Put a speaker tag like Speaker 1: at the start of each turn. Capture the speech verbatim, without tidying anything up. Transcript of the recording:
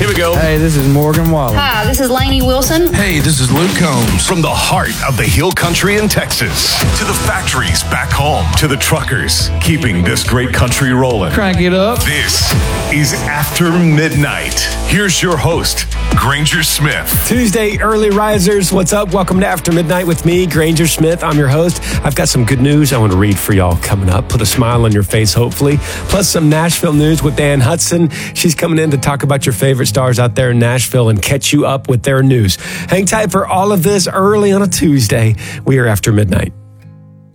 Speaker 1: Here we go.
Speaker 2: Hey, this is Morgan Wallen.
Speaker 3: Hi, this is Lainey Wilson.
Speaker 1: Hey, this is Luke Combs.
Speaker 4: From the heart of the Hill Country in Texas to the factories back home to the truckers, keeping this great country rolling.
Speaker 2: Crank it up.
Speaker 4: This is After Midnight. Here's your host, Granger Smith.
Speaker 5: Tuesday, early risers. What's up? Welcome to After Midnight with me, Granger Smith. I'm your host. I've got some good news I want to read for y'all coming up. Put a smile on your face, hopefully. Plus some Nashville news with Dan Hudson. She's coming in to talk about your favorite stars out there in Nashville and catch you up with their news. Hang tight for all of this early on a Tuesday. We are After Midnight.